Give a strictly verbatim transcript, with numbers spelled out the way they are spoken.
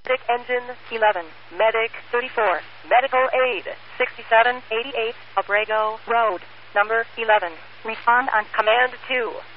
Medic Engine eleven, Medic thirty-four, Medical Aid sixty-seven eighty-eight, Abrego Road, number eleven. Respond on Command two.